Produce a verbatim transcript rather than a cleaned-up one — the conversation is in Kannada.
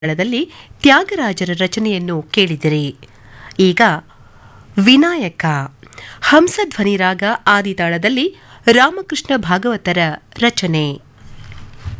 ದಲ್ಲಿ ತ್ಯಾಗರಾಜರ ರಚನೆಯನ್ನು ಕೇಳಿದಿರಿ. ಈಗ ವಿನಾಯಕ ಹಂಸಧ್ವನಿ ರಾಗ ಆದಿತಾಳದಲ್ಲಿ ರಾಮಕೃಷ್ಣ ಭಾಗವತರ ರಚನೆ.